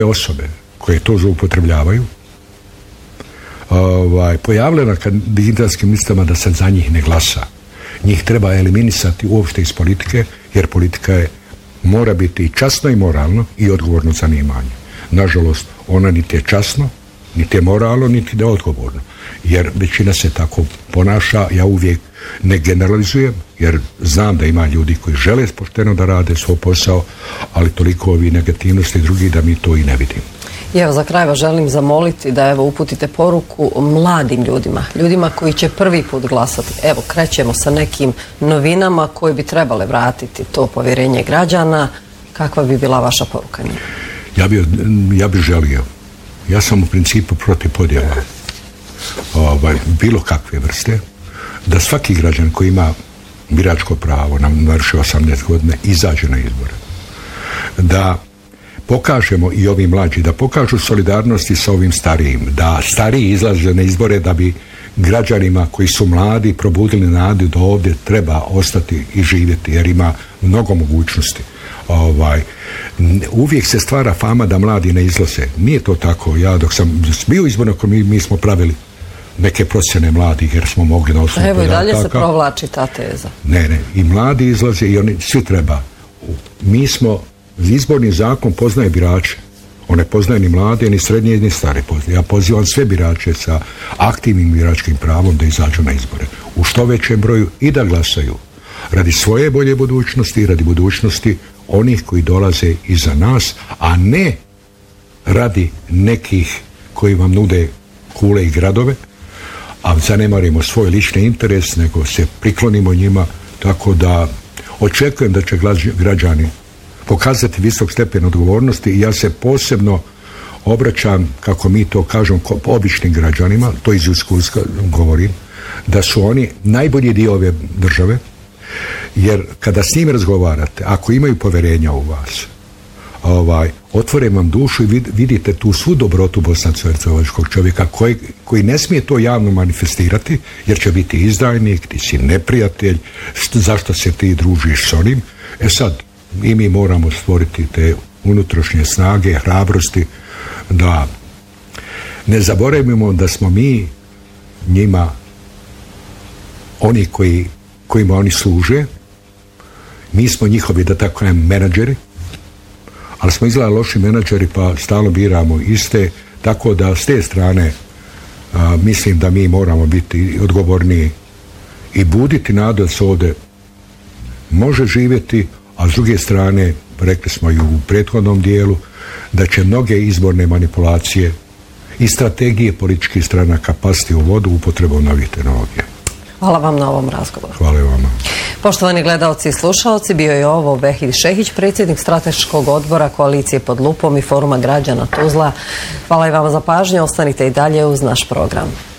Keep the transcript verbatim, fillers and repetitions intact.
osobe koje to zloupotrebljavaju ovaj, pojavile na kandidatskim listama da se za njih ne glasa. Njih treba eliminisati uopšte iz politike, jer politika je, mora biti i časno i moralno i odgovorno zanimanje. Nažalost, ona niti je časno, niti je moralno, niti je odgovorno. Jer većina se tako ponaša, ja uvijek ne generalizujem, jer znam da ima ljudi koji žele pošteno da rade svoj posao, ali toliko ovi negativnosti drugi da mi to i ne vidimo. I evo za kraj vas želim zamoliti da evo uputite poruku mladim ljudima, ljudima koji će prvi put glasati. Evo krećemo sa nekim novinama koje bi trebale vratiti to povjerenje građana. Kakva bi bila vaša poruka njima? Ja bi, ja bi želio. Ja sam u principu protiv podjela ovaj, bilo kakve vrste, da svaki građan koji ima biračko pravo, navrši osamnaest godine, izađe na izbore. Da pokažemo i ovi mlađi, da pokažu solidarnosti sa ovim starijim, da stariji izlaze na izbore da bi građanima koji su mladi probudili nadu da ovdje treba ostati i živjeti, jer ima mnogo mogućnosti. Ovaj, uvijek se stvara fama da mladi ne izlaze. Nije to tako. Ja dok sam bio izborno, mi, mi smo pravili neke procjene mladih, jer smo mogli na osnovu podataka. Evo i dalje se provlači ta teza. Ne, ne. I mladi izlaze i oni svi treba. Mi smo, izborni zakon poznaje birače. On ne poznaje ni mlade, ni srednje, ni stare. Ja pozivam sve birače sa aktivnim biračkim pravom da izađu na izbore. U što većem broju i da glasaju. Radi svoje bolje budućnosti i radi budućnosti onih koji dolaze iza nas, a ne radi nekih koji vam nude kule i gradove, a zanemarimo svoj lični interes, nego se priklonimo njima, tako da očekujem da će građani pokazati visok stepen odgovornosti i ja se posebno obraćam, kako mi to kažemo, običnim građanima, to iz iskustva govorim, da su oni najbolji dio ove države, jer kada s njim razgovarate, ako imaju poverenja u vas, ovaj, otvore vam dušu i vid, vidite tu svu dobrotu bosansko-hercegovačkog čovjeka koji, koji ne smije to javno manifestirati, jer će biti izdajnik, ti si neprijatelj, zašto se ti družiš s onim. E sad, i mi moramo stvoriti te unutrašnje snage, hrabrosti, da ne zaboravimo da smo mi njima oni koji kojima oni služe, mi smo njihovi, da tako kažem, menadžeri, ali smo izgleda loši menadžeri pa stalno biramo iste, tako da s te strane a, mislim da mi moramo biti odgovorni i buditi nadu da se ovdje može živjeti, a s druge strane, rekli smo i u prethodnom dijelu, da će mnoge izborne manipulacije i strategije političkih stranaka pasti u vodu upotrebom novih tehnologija. Hvala vam na ovom razgovoru. Hvala i vama. Poštovani gledalci i slušalci, bio je ovo Behid Šehić, predsjednik strateškog odbora Koalicije pod lupom i Foruma građana Tuzla. Hvala i vama za pažnju, ostanite i dalje uz naš program.